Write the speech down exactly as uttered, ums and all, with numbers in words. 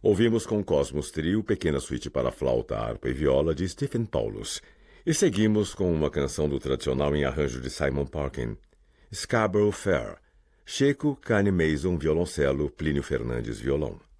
Ouvimos com Cosmos Trio Pequena Suíte para Flauta, Harpa e Viola, de Stephen Paulus. E seguimos com uma canção do tradicional em arranjo de Simon Parkin, Scarborough Fair, Checo Cane Mason, violoncelo, Plínio Fernandes, violão.